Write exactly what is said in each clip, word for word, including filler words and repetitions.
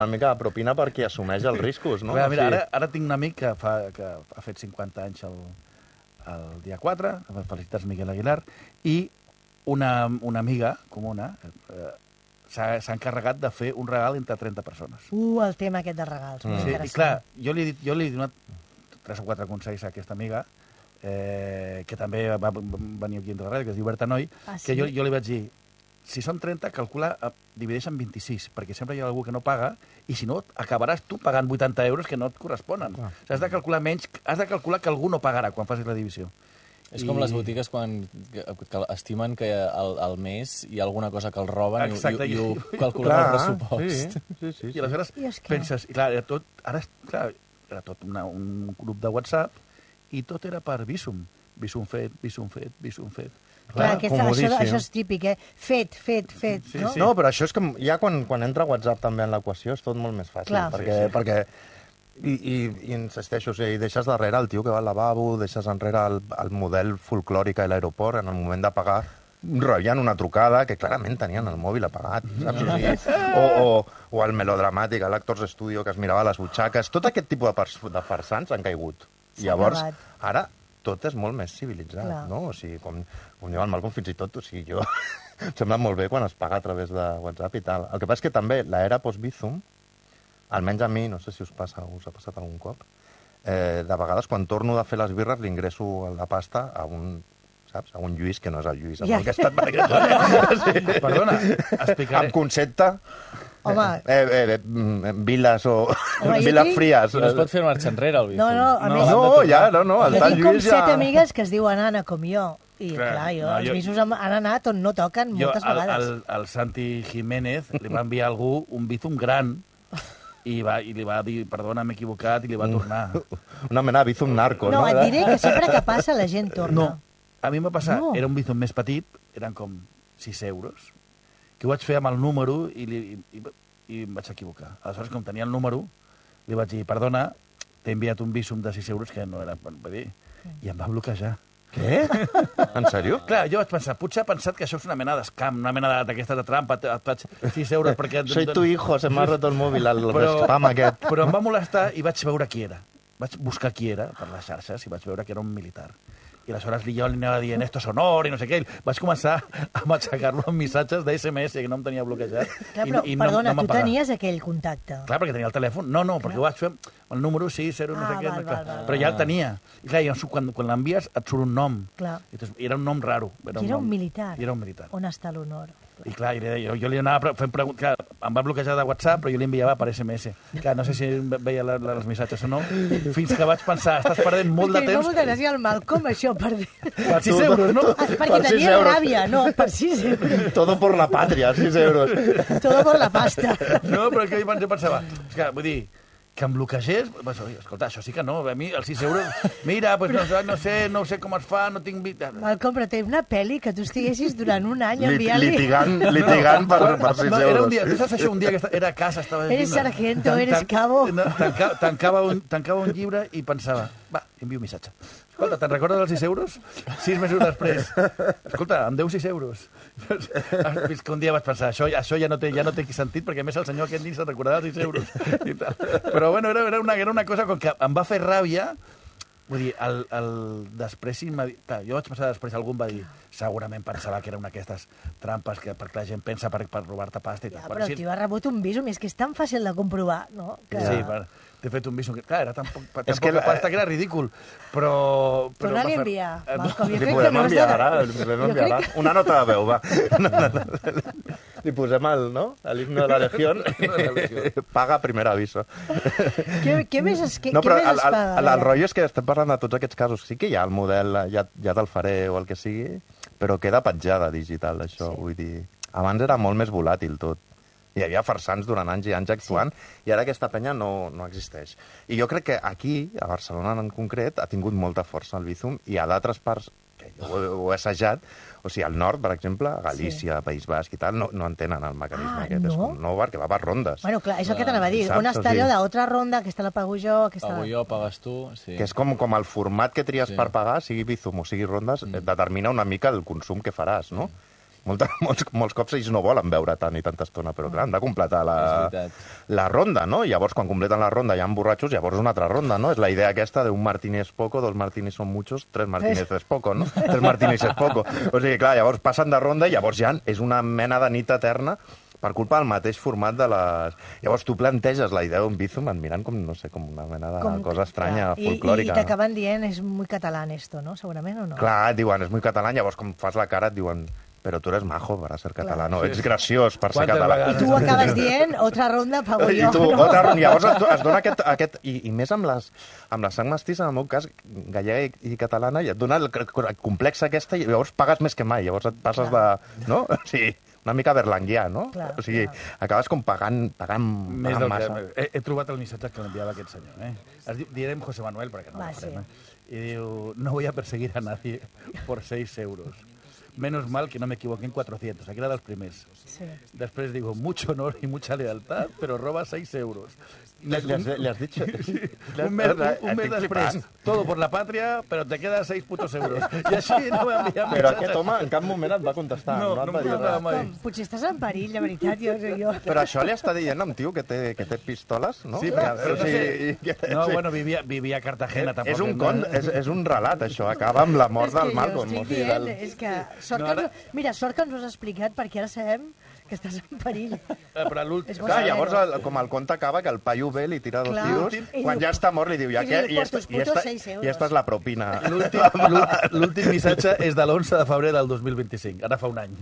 una mica de propina per qui assumeix els riscos, no? Clar, mira, ara, ara tinc un amic que, fa, que ha fet cinquanta anys el, el dia quatre, felicitats Miquel Aguilar, i una, una amiga comuna eh, s'ha encarregat de fer un regal entre trenta persones. Uh, el tema aquest de regals. Mm. Sí, i clar, jo li, he dit, jo li he donat tres o quatre consells a aquesta amiga, eh, que també va venir aquí entre la ràdio, que es diu Berta Noi, ah, sí? que jo, jo li vaig dir, si són trenta, calcula, divideix en vint-i-sis, perquè sempre hi ha algú que no paga, i si no, acabaràs tu pagant vuitanta euros que no et corresponen. Ah. O sigui, has de calcular menys, has de calcular que algú no pagarà quan facis la divisió. És I... com les botigues quan que, que estimen que al, al mes hi ha alguna cosa que els roben. Exacte, i, i, i ho calculen al pressupost. Sí, sí, sí. I aleshores I penses, i clar, era tot, ara, clar, era tot una, un grup de WhatsApp i tot era per Bizum. Bizum fet, Bizum fet, Bizum fet. Clar, aquesta, això, això és típic, eh? Fet, fet, fet. Sí, no? Sí. no, però això és que ja quan, quan entra WhatsApp també en l'equació és tot molt més fàcil. Clar. Perquè, sí, sí. perquè i, i, i insisteixo, o sigui, deixes darrere el tio que va al lavabo, deixes enrere el, el model folclòric a l'aeroport, en el moment de pagar rebien una trucada que clarament tenien el mòbil apagat, saps? O, sigui, o, o, o el melodramàtic, l'Actors Studio, que es mirava a les butxaques. Tot aquest tipus de, de farsants han caigut. I llavors, ara tot és molt més civilitzat, clar. No? O sigui, com, com diu el Malcolm, fins i tot, o sigui, jo... em sembla molt bé quan es paga a través de WhatsApp i tal. El que passa és que també l'era post-Bizum, almenys a mi, no sé si us passa, us ha passat algun cop, eh, de vegades quan torno de fer les birres li ingresso la pasta a un, saps, a un Lluís que no és el Lluís, amb ja. el que ha estat per aquest sí. Perdona, explicaré. Amb concepte... Home... Eh, eh, eh, viles o... Home, viles tinc... fries. I no es pot fer marxa enrere, el Bizum. No, no, a no, més... No, ja, no, no, el tal Lluís ja... Jo tinc com set amigues que es diuen Anna, com jo. I, clar, clar jo, no, els jo... Bizums han anat on no toquen jo, moltes vegades. Jo, al, al Santi Jiménez, li va enviar a algú un Bizum gran i, va, i li va dir, perdona, m'he equivocat, i li va tornar. Una mena de Bizum narco, no? No, et diré que sempre que passa la gent torna. No, a mi em va passar, no. Era un Bizum més petit, eren com sis euros, que ho vaig fer amb el número i, li, i, i em vaig equivocar. Aleshores, com tenia el número, li vaig dir, perdona, t'he enviat un Bizum de sis euros que no era per dir, i em va bloquejar. Què? En sèrio? Clar, jo vaig pensar, potser ha pensat que això és una mena d'escam, una mena d'aquesta de trampa, et faig sis euros perquè... Soy tu hijo, se m'ha roto el mòbil, el spam aquest. Però em va molestar i vaig veure qui era. Vaig buscar qui era per les xarxes i vaig veure que era un militar. I aleshores jo li anava dient, esto es honor, i no sé què. Vaig començar a matxacar-lo amb missatges de esse eme esse que no em tenia bloquejat. Clar, però, i, i perdona, no, no tu tenies aquell contacte. Clar, perquè tenia el telèfon. No, no, perquè ho vaig fer el número sis, zero, no ah, sé què. Val, val, val, però ja el tenia. I clar, quan, quan l'envies et surt un nom. Clar. Era un nom raro. Era, un, era un nom, militar. I era un militar. On està l'honor? I clar, jo, jo li anava fent preguntes, em va bloquejar de WhatsApp, però jo li enviava per esse eme esse. Clar, no sé si veia la, la, els missatges o no, fins que vaig pensar, estàs perdent molt de temps... No molta gràcia al Malcolm, això, per... Per sis euros, no? Perquè tenia ràbia, no, per sis euros. Todo por la patria, sis euros. Todo por la pasta. No, però que jo pensava, és que, vull dir, que em bloquegés, escolta, això sí que no, a mi els sis euros, mira, pues no, no sé, no sé com es fa, no tinc... Malcolm, però té una pel·li que tu estiguessis durant un any enviant-li... Litigant, litigant per, per sis euros. Era un dia, tu saps això, un dia que era a casa, estava... Eres sargento, eres cabo... Tancava, tancava, un, tancava un llibre i pensava, va, envio un missatge. Escolta, te'n recordes dels sis euros? Sis mesos després. Escolta, em deu sis euros. Fins que un dia vaig pensar, això, això ja, no té, ja no té sentit, perquè a més el senyor aquest ni se'n recordarà dels sis euros. I tal. Però bueno, era, era, una, era una cosa com que em va fer ràbia. Vull dir, el, el després... Clar, jo vaig pensar després, algú em va dir, segurament pensava que era una d'aquestes trampes que perquè la gent pensa per, per robar-te pasta i tal. Ja, però el tio ha rebut un Bizum, és que és tan fàcil de comprovar, no? Que... Sí, per... T'he fet un Bizum que... Clar, era tan poc, tan és poca que... pasta que era ridícul, però... però Torna-li a enviar, Malcolm. Jo crec que no és de... Una nota de veu, va. Li posem el, no? L'himne de la Legión. Paga primer aviso. Què, què més es, què, no, però què més el, es paga? El, el, el rotllo és que estem parlant de tots aquests casos. Sí que hi ha el model, ja, ja te'l faré o el que sigui, però queda petjada digital, això. Sí. Vull dir, abans era molt més volàtil tot. Hi havia farsants durant anys i anys actuant, sí. I ara aquesta penya no, no existeix. I jo crec que aquí, a Barcelona en concret, ha tingut molta força el Bizum, i a d'altres parts, que jo ho, ho he assajat, o sigui, al nord, per exemple, a Galícia, sí. País Basc i tal, no, no entenen el mecanisme ah, aquest. No? És com nou perquè va per rondes. Bueno, clar, és el que t'anava a dir. Saps? On està allò d'altra ronda, aquesta la pago jo, aquesta... Pago jo, pagues tu, sí. Que és com, com el format que tries sí. per pagar, sigui Bizum o sigui rondes, mm. determina una mica el consum que faràs, no? Mm. molta, molts, molts cops ells no volen veure tant i tanta estona, però clar, han de completar la, la ronda, no? I llavors, quan completen la ronda hi ha borratxos, llavors una altra ronda, no? És la idea aquesta d'un martini es poco, dos martinis son muchos, tres martinis es poco, no? Tres martinis es poco. O sigui, clar, llavors passen de ronda i llavors ja és una mena de nit eterna per culpa del mateix format de les... Llavors tu planteges la idea d'un Bizum admirant com, no sé, com una mena de com, cosa estranya, clar, folclòrica. I, i t'acaben dient, és muy catalán esto, no? Segurament, o no? Clar, diuen, és muy catalán, llavors com fas la cara et diuen... Però tu eres majo para ser català, no? Ets graciós per ser català. I tu acabes dient, otra ronda pago jo. I tu, no? Otra ronda. Llavors es, es dona aquest... aquest i, I més amb, les, amb la sang mestissa, en el meu cas, gallega i, i catalana, i et dona el, el complex aquesta i llavors pagues més que mai. Llavors et passes clar. de... No? O sigui, una mica berlanguià, no? Clar, o sigui, clar. Acabes com pagant, pagant, més pagant massa. Que, he, he trobat el missatge que l'enviava aquest senyor. Eh? Es diu, direm José Manuel, perquè no Va, ho farem. Sí. Eh? I diu, no voy a perseguir a nadie por seis euros. Menos mal que no me equivoqué en cuatrocientos. Aquí era dels primers. Sí. Després digo, mucho honor y mucha lealtad, pero roba seis euros. Le, le, has, le has dicho... Sí. Un mes, un, un mes després, todo por la patria, però te queda seis putos euros. I així no m'envia Però aquest home en cap moment et va contestar. No, no, no, no em va mai. Potser estàs en perill, la veritat, jo sé jo. Però això li està dient a un tio que té, que té pistoles, no? Sí, però, però, sí, sí. Que, no, sí. bueno, vivia, vivia a Cartagena, tampoc. És un, con, és, és un relat, això. Acaba amb la mort del Malcolm. És que jo estic dient, és que... Sort no, ara... que, mira, sort que ens ho has explicat, perquè ara sabem que estàs en perill. Eh, però l'últim... Clar, llavors, el, com el conte acaba, que el paio ve, li tira dos tiros, quan ja està mort li diu, ja què? I, esta, i, esta, I esta és la propina. L'últim missatge és de l'onze de febrer del dos mil vint-i-cinc. Ara fa un any.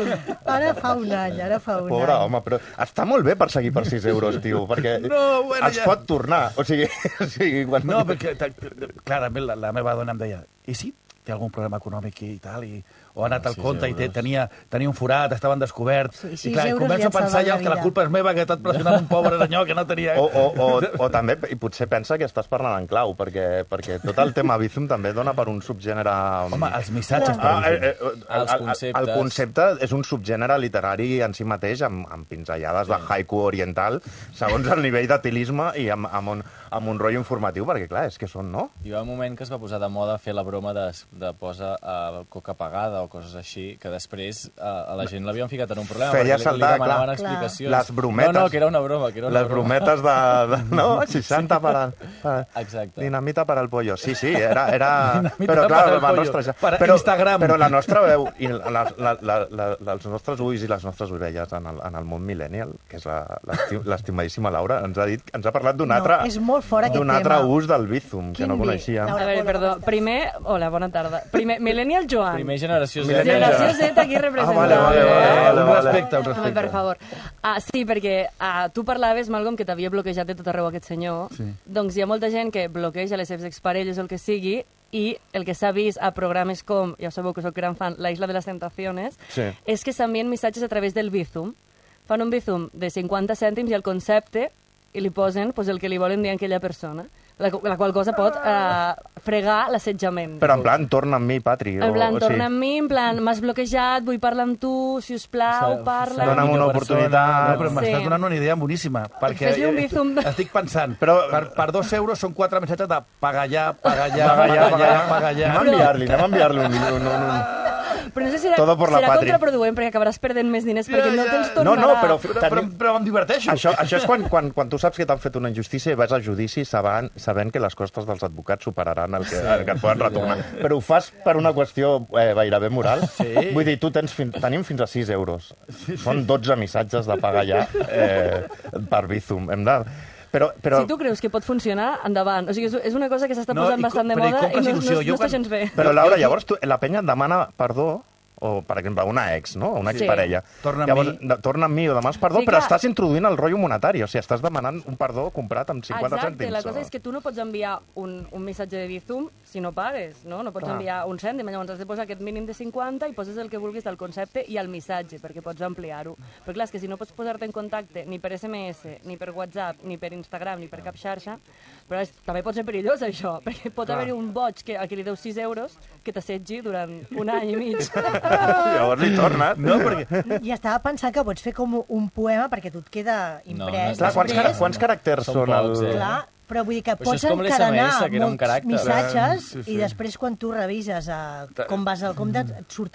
Ara fa un any, ara fa un Pobre any. home, però està molt bé perseguir per sis euros, tio, perquè no, bueno, es ja... pot tornar. O sigui... O sigui quan... No, perquè, clarament, la, la meva dona em deia, i si té algun problema econòmic i tal, i, o ha anat al compte i té, tenia, tenia un forat, estaven descobert, sí, i clar, i començo a pensar ja que la culpa és meva, que he estat pressionant un pobre senyor que no tenia... O, o, o, o també, i potser pensa que estàs parlant en clau, perquè, perquè tot el tema Bizum també dona per un subgènere... Home, els missatges per ah, eh, eh, els conceptes. El concepte és un subgènere literari en si mateix, amb, amb pinzellades de haiku oriental, segons el nivell d'etilisme i amb, amb, un, amb un rotllo informatiu, perquè clar, és que són, no? Hi va un moment que es va posar de moda fer la broma de, de posar uh, coca apagada o coses així, que després uh, a la gent l'havien ficat en un problema. Feia saltar, li clar, explicacions. Les brometes. No, no, que era una broma. Que era una les broma. brometes de, de no? seixanta sí. per, al, per... Exacte. Dinamita per al pollo. Sí, sí, era... era... Però clar, la nostra... Per però, Instagram. Però la nostra veu i la, la, la, la, la, els nostres ulls i les nostres orelles en el, en el món millennial, que és l'estimadíssima Laura, ens ha dit, ens ha parlat d'un altre, no, altre ús del Bizum, que no coneixia. A veure, perdó. Primer... Hola, bona tarda. Primer, Millennial Joan. Primer generació Z. Generació Z aquí representada. Ah, vale, vale, vale, vale, un respecte, un respecte. Home, per favor. Ah, sí, perquè ah, tu parlaves, Malcolm, que t'havia bloquejat de tot arreu aquest senyor. Sí. Doncs hi ha molta gent que bloqueja les seves exparelles o el que sigui, i el que s'ha vist a programes com, ja sabeu que soc gran fan, La Isla de las Tentaciones, sí. és que s'envien missatges a través del Bizum. Fan un Bizum de cinquanta cèntims i el concepte, i li posen pues, el que li volen dir a aquella persona. La, la qual cosa pot uh, fregar l'assetjament. Però en plan, torna amb mi, Patri. En plan, o, torna sí. amb mi, en plan, m'has bloquejat, vull parlar amb tu, si us plau, sí, parla... Dóna'm una oportunitat. No, però m'estàs sí. donant una idea boníssima. Perquè Fes-li un Bizum. De... Estic pensant, però per, per dos euros són quatre missatges de pagar ja, pagar ja, pagar ja, pagar ja, pagar ja. Anem a enviar-li, anem a enviar-li un... un, un, un... Però no sé si serà, serà contraproduent, perquè acabaràs perdent més diners, ja, perquè no te'ls tornarà. No, no, però, però, però, però em diverteixo. Això, això és quan, quan, quan tu saps que t'han fet una injustícia i vas al judici sabent, sabent que les costes dels advocats superaran el que, el que et poden retornar. Però ho fas per una qüestió eh, gairebé moral. Sí. Vull dir, tu tens fin, tenim fins a sis euros. Sí, sí. Són dotze missatges de pagar ja eh, per Bizum. Hem de... Però, però... Si tu creus que pot funcionar, endavant. O sigui, és una cosa que s'està posant no, bastant de moda i, i no, no, no està gens bé. Però, Laura, llavors tu, la penya et demana perdó, o, per exemple, una ex, no? Una exparella. Sí. Torna amb llavors, mi. De, torna amb mi o demanes perdó, sí, però clar. Estàs introduint el rotllo monetari. O sigui, estàs demanant un perdó comprat amb cinquanta Exacte, cèntims. Exacte, la cosa o... és que tu no pots enviar un, un missatge de Bizum si no pagues, no? No pots clar. enviar un cèntim, llavors has de posar aquest mínim de cinquanta i poses el que vulguis del concepte i el missatge, perquè pots ampliar-ho. Però clar, és que si no pots posar-te en contacte ni per S M S, ni per WhatsApp, ni per Instagram, ni per cap xarxa, però és, també pot ser perillós això, perquè pot haver-hi un boig que, a qui li deu sis euros que t'assetgi durant un any i mig. Llavors li torna. No, perquè... I estava pensant que pots fer com un poema perquè tu et queda imprès. No, no clar, quants, car quants caràcters són? són pocs, el... eh? Clar, però vull dir que però pots encadenar molts caràcter. missatges sí, sí. i després quan tu revises uh, com vas al compte et surten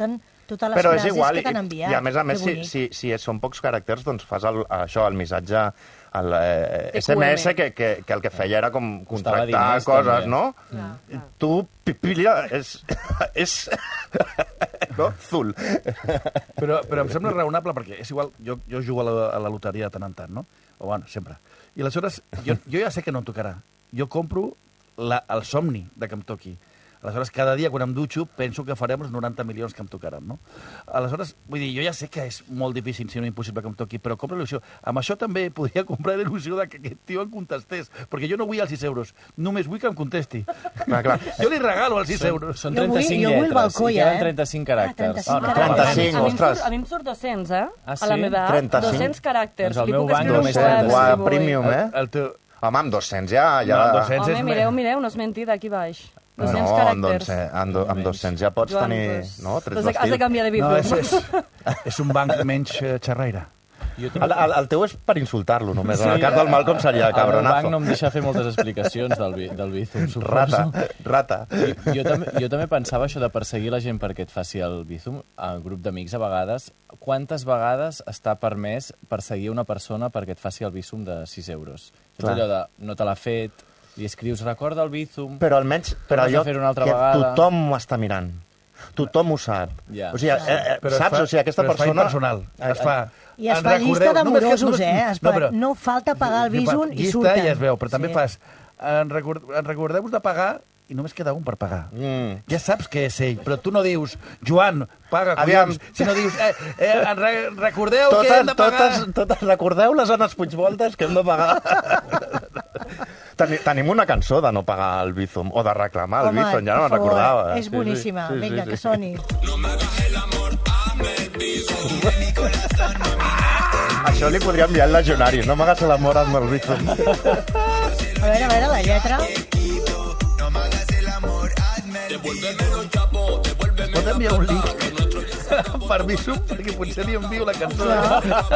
totes les Però és frases igual, que t'han enviat. I a més a més, si, si, si són pocs caràcters, doncs fas el, això, el missatge, el eh, S M S, que, que, que el que feia era com contractar diners, coses, també. No? Clar, clar. Tu, pipilla, és... és no? Zul. Però, però em sembla raonable, perquè és igual, jo, jo jugo a la, a la loteria de tant en tant, no? O bueno, sempre. I aleshores, jo, jo ja sé que no em tocarà. Jo compro la, el somni de que em toqui. Aleshores, cada dia, quan em dutxo, penso que farem els noranta milions que em tocaran, no? Aleshores, vull dir, jo ja sé que és molt difícil, si no impossible que em toqui, però compro l'il·lusió. Amb això també podria comprar l'il·lusió de que aquest tio em contestés, perquè jo no vull els sis euros, només vull que em contesti. Clar, clar. Jo li regalo els sis euros. Són trenta-cinc jo vull, jo vull lletres, balcó, i queden eh? trenta-cinc caràcters. Ah, trenta-cinc, ostres. A mi em surt dos-cents, eh? Ah, sí? A la meva trenta-cinc. dos-cents caràcters. Doncs el Li meu puc banc escriure només un poema, trenta. si Uà, vull. premium, eh? El teu... Home, amb dos-cents ja... ja... No, amb dos-cents Home, és... mireu, mireu, no és mentida, aquí baix. No, dos-cents amb, caràcters. dos-cents, amb, do, amb dos-cents ja pots Joan, tenir... pues, No? Trets doncs has de d'estil. canviar de No, Bizum. és, és, és un banc menys eh, xerraire. Jo El, el, el teu és per insultar-lo, només. En el cas del Malcolm seria El meu banc cabronazo. no em deixa fer moltes explicacions del, bi- del Bizum, suposo. Rata, rata. Jo, jo, també, jo també pensava això de perseguir la gent perquè et faci el Bizum. A un grup d'amics, a vegades, quantes vegades està permès perseguir una persona perquè et faci el Bizum de sis euros? És Clar. allò de no te l'ha fet, li escrius, recorda el Bizum... Però almenys, però Tornes a allò fer-ho una altra que vegada. tothom ho està mirant. Tothom ho sap. Ja. O sigui, eh, eh, Però es saps? fa- O sigui, aquesta però es fa persona... impersonal. Es fa... I es en fa recordeu- llista només que- d'amorosos, només- eh? Es fa, però- no falta pagar el Bizum i llista surten. ja es veu, però també Sí. fas... En, record, en recordeu-vos de pagar i només queda un per pagar. Mm. Ja saps que és ell, però tu no dius, Joan, paga, Aviam. collons, sinó dius, eh, eh, en re, recordeu Totes, que hem de pagar... totes, totes, recordeu les Annes Puigvoltes que hem de pagar? Teni, tenim una cançó de no pagar el Bizum, o de reclamar el Home, Bizum, ja no per me'n favor, recordava. És boníssima. Vinga, que soni. Això li podria enviar el legionari, no m'hagas l'amor amb el Bizum. A veure, a veure, la lletra. Pot enviar un link per Bizum? Perquè potser li envio la cançó.